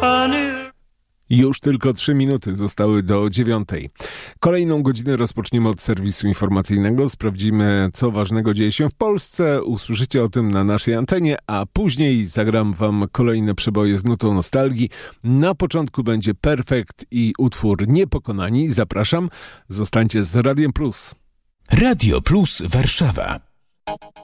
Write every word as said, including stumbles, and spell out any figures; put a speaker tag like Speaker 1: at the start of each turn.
Speaker 1: Już tylko trzy minuty zostały do dziewiątej. Kolejną godzinę rozpoczniemy od serwisu informacyjnego. Sprawdzimy, co ważnego dzieje się w Polsce. Usłyszycie o tym na naszej antenie, a później zagram wam kolejne przeboje z nutą nostalgii. Na początku będzie Perfekt i utwór Niepokonani. Zapraszam. Zostańcie z Radiem Plus.
Speaker 2: Radio Plus Warszawa.